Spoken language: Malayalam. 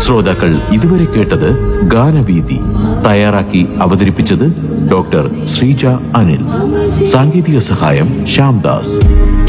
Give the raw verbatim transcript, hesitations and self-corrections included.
ശ്രോതാക്കൾ ഇതുവരെ കേട്ടത് ഗാനവീതി. തയ്യാറാക്കി അവതരിപ്പിച്ചത് ഡോക്ടർ ശ്രീജ അനിൽ. സാങ്കേതിക സഹായം ശ്യാംദാസ്.